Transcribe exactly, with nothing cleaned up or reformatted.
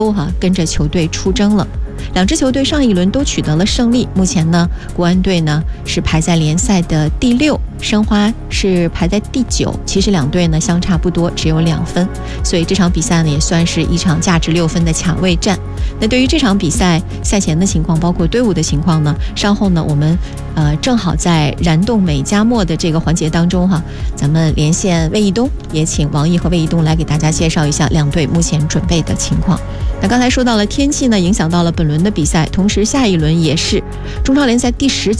都哈跟着球队出征了。两支球队上一轮都取得了胜利，目前呢，国安队呢是排在联赛的第六，申花是排在第九。其实两队呢相差不多，只有两分，所以这场比赛呢也算是一场价值六分的抢位战。那对于这场比赛赛前的情况，包括队伍的情况呢，稍后呢我们呃正好在燃动美加墨的这个环节当中哈，咱们连线魏一东，也请王毅和魏一东来给大家介绍一下两队目前准备的情况。那刚才说到了天气呢，影响到了本轮的比赛，同时下一轮也是中超联赛第十